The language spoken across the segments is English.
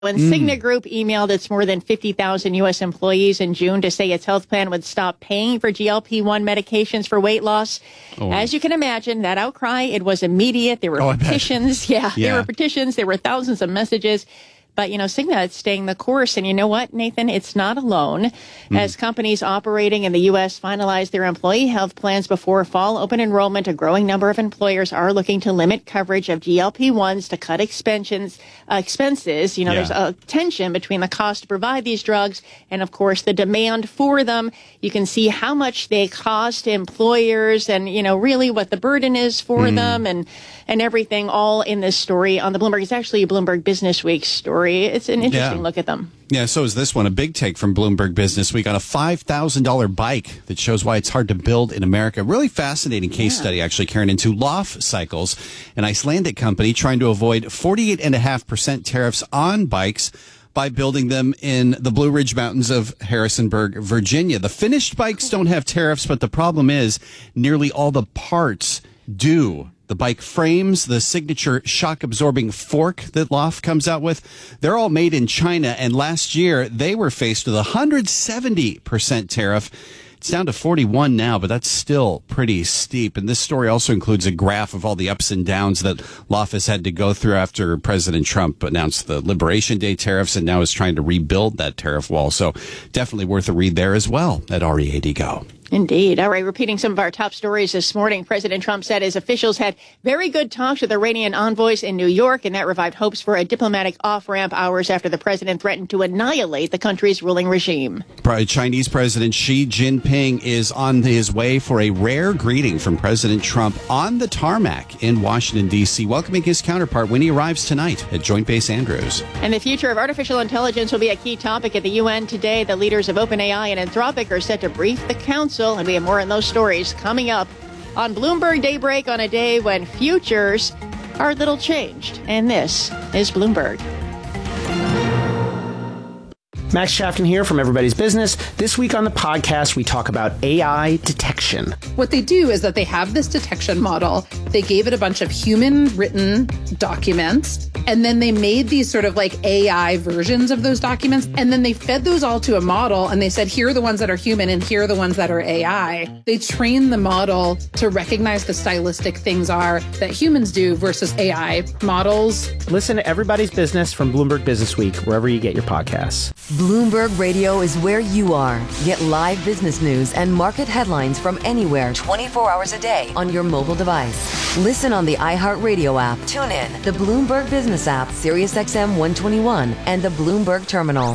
When Cigna Group emailed its more than 50,000 U.S. employees in June to say its health plan would stop paying for GLP-1 medications for weight loss, as you can imagine, that outcry, it was immediate. There were petitions. There were petitions. There were thousands of messages. But, Cigna is staying the course. And you know what, Nathan? It's not alone. As companies operating in the U.S. finalize their employee health plans before fall open enrollment, a growing number of employers are looking to limit coverage of GLP-1s to cut expenses. There's a tension between the cost to provide these drugs and, of course, the demand for them. You can see how much they cost employers and, really what the burden is for them and everything all in this story on the Bloomberg. It's actually a Bloomberg Business Week story. It's an interesting look at them. Yeah, so is this one. A big take from Bloomberg Business Week on a $5,000 bike that shows why it's hard to build in America. Really fascinating case study, actually, Karen, into Loft Cycles, an Icelandic company trying to avoid 48.5% tariffs on bikes by building them in the Blue Ridge Mountains of Harrisonburg, Virginia. The finished bikes don't have tariffs, but the problem is nearly all the parts do. The bike frames, the signature shock-absorbing fork that Loft comes out with, they're all made in China. And last year, they were faced with a 170% tariff. It's down to 41 now, but that's still pretty steep. And this story also includes a graph of all the ups and downs that Loft has had to go through after President Trump announced the Liberation Day tariffs and now is trying to rebuild that tariff wall. So definitely worth a read there as well at READ Go. Indeed. All right, repeating some of our top stories this morning, President Trump said his officials had very good talks with Iranian envoys in New York, and that revived hopes for a diplomatic off-ramp hours after the president threatened to annihilate the country's ruling regime. Chinese President Xi Jinping is on his way for a rare greeting from President Trump on the tarmac in Washington, D.C., welcoming his counterpart when he arrives tonight at Joint Base Andrews. And the future of artificial intelligence will be a key topic at the UN today. The leaders of OpenAI and Anthropic are set to brief the council. And we have more on those stories coming up on Bloomberg Daybreak on a day when futures are a little changed. And this is Bloomberg. Max Chafton here from Everybody's Business. This week on the podcast, we talk about AI detection. What they do is that they have this detection model. They gave it a bunch of human-written documents, and then they made these sort of like AI versions of those documents, and then they fed those all to a model, and they said, here are the ones that are human, and here are the ones that are AI. They train the model to recognize the stylistic things are that humans do versus AI models. Listen to Everybody's Business from Bloomberg Business Week, wherever you get your podcasts. Bloomberg Radio is where you are. Get live business news and market headlines from anywhere 24 hours a day on your mobile device. Listen on the iHeartRadio app. Tune in the Bloomberg Business app, SiriusXM 121, and the Bloomberg Terminal.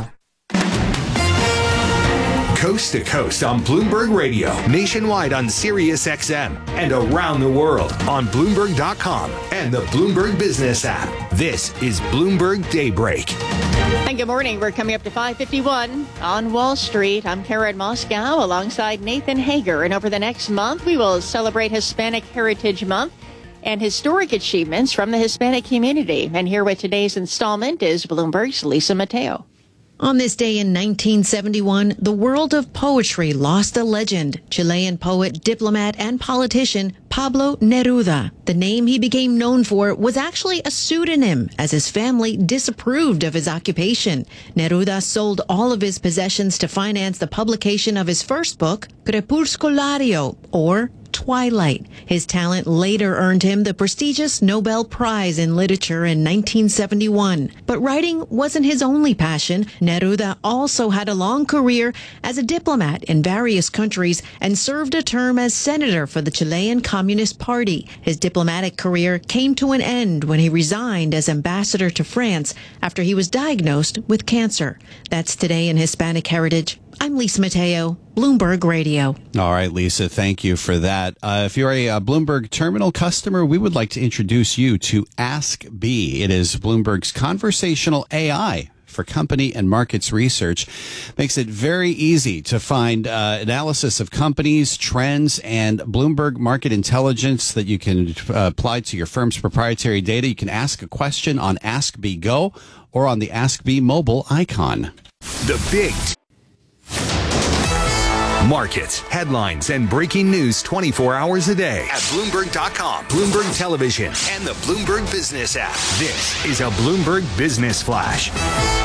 Coast to coast on Bloomberg Radio, nationwide on SiriusXM, and around the world on Bloomberg.com and the Bloomberg Business app. This is Bloomberg Daybreak. And good morning. We're coming up to 5:51 on Wall Street. I'm Karen Moscow alongside Nathan Hager. And over the next month, we will celebrate Hispanic Heritage Month and historic achievements from the Hispanic community. And here with today's installment is Bloomberg's Lisa Mateo. On this day in 1971, the world of poetry lost a legend, Chilean poet, diplomat, and politician Pablo Neruda. The name he became known for was actually a pseudonym, as his family disapproved of his occupation. Neruda sold all of his possessions to finance the publication of his first book, Crepusculario, or Twilight. His talent later earned him the prestigious Nobel Prize in Literature in 1971. But writing wasn't his only passion. Neruda also had a long career as a diplomat in various countries and served a term as senator for the Chilean Communist Party. His diplomatic career came to an end when he resigned as ambassador to France after he was diagnosed with cancer. That's today in Hispanic Heritage. I'm Lisa Mateo, Bloomberg Radio. All right, Lisa, thank you for that. If you're a Bloomberg Terminal customer, we would like to introduce you to Ask B. It is Bloomberg's conversational AI for company and markets research. Makes it very easy to find analysis of companies, trends, and Bloomberg market intelligence that you can apply to your firm's proprietary data. You can ask a question on Ask B Go or on the Ask B mobile icon. The big Markets, headlines, and breaking news 24 hours a day at Bloomberg.com, Bloomberg Television, and the Bloomberg Business app. This is a Bloomberg Business Flash.